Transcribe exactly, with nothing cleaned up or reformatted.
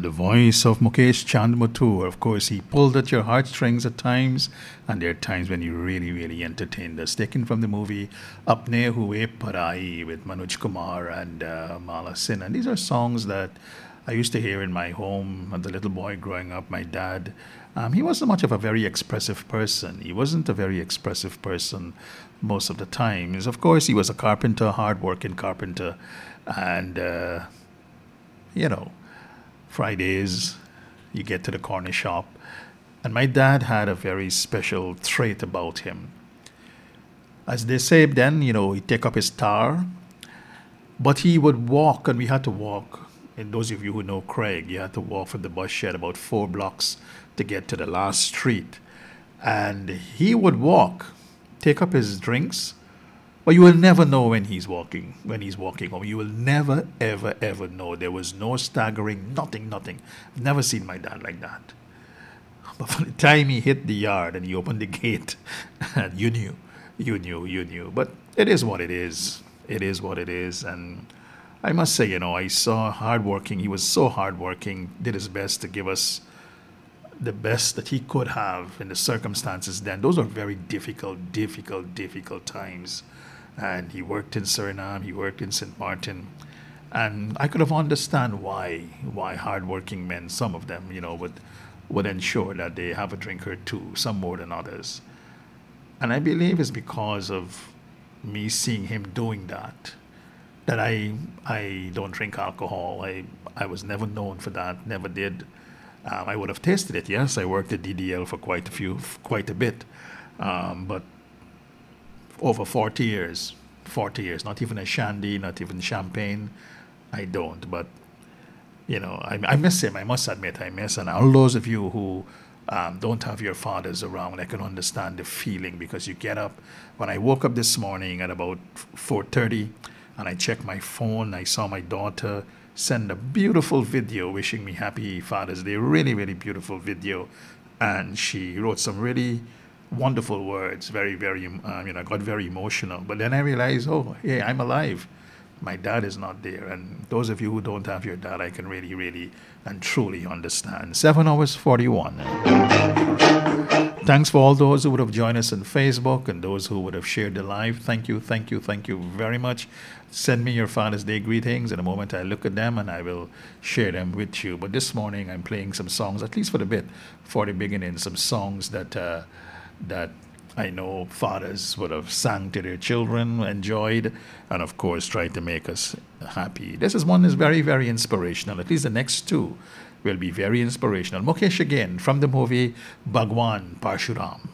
the voice of Mukesh Chand Mathur. Of course, he pulled at your heartstrings at times, and there are times when he really, really entertained us. Taken from the movie Apne Hue Parai with Manoj Kumar and uh, Mala Sin. And these are songs that I used to hear in my home as a little boy growing up. My dad, um, he wasn't much of a very expressive person. He wasn't a very expressive person most of the times. Of course, he was a carpenter, hard-working carpenter, and uh, you know, Fridays you get to the corner shop, and my dad had a very special trait about him. As they say then, you know, he'd take up his tar, but he would walk, and we had to walk. And those of you who know Craig, you had to walk from the bus shed about four blocks to get to the last street. And he would walk, take up his drinks, but you will never know when he's walking, when he's walking home. You will never, ever, ever know. There was no staggering, nothing, nothing. I've never seen my dad like that. But by the time he hit the yard and he opened the gate, you knew, you knew, you knew. But it is what it is. It is what it is. And I must say, you know, I saw hardworking. He was so hardworking, did his best to give us the best that he could have in the circumstances then. Those are very difficult, difficult, difficult times. And he worked in Suriname, he worked in Saint Martin. And I could have understand why why hardworking men, some of them, you know, would would ensure that they have a drink or two, some more than others. And I believe it's because of me seeing him doing that that I I don't drink alcohol. I I was never known for that, never did. Um, I would have tasted it, yes. I worked at D D L for quite a few, quite a bit, um, but over forty years, forty years, not even a shandy, not even champagne, I don't. But you know, I, I miss him. I must admit, I miss. And all those of you who um, don't have your fathers around, I can understand the feeling because you get up. When I woke up this morning at about four thirty, and I checked my phone, I saw my daughter send a beautiful video wishing me happy Father's Day, really, really beautiful video. And she wrote some really wonderful words, very, very, um, you know, got very emotional. But then I realized, oh, hey, I'm alive. My dad is not there. And those of you who don't have your dad, I can really, really and truly understand. seven hours forty-one. Thanks for all those who would have joined us on Facebook and those who would have shared the live. Thank you, thank you, thank you very much. Send me your Father's Day greetings. In a moment, I look at them and I will share them with you. But this morning, I'm playing some songs, at least for the bit, for the beginning, some songs that uh, that I know fathers would have sang to their children, enjoyed, and of course, tried to make us happy. This is one that's very, very inspirational. At least the next two will be very inspirational. Mukesh again from the movie Bhagwan Parshuram.